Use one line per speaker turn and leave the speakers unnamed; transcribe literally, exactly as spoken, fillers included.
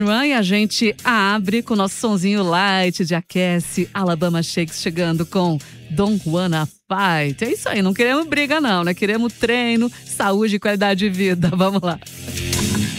E a gente abre com o nosso sonzinho light de aquece. Alabama Shakes chegando com Don't Wanna Fight. É isso aí, não queremos briga não, né? Queremos treino, saúde e qualidade de vida. Vamos lá.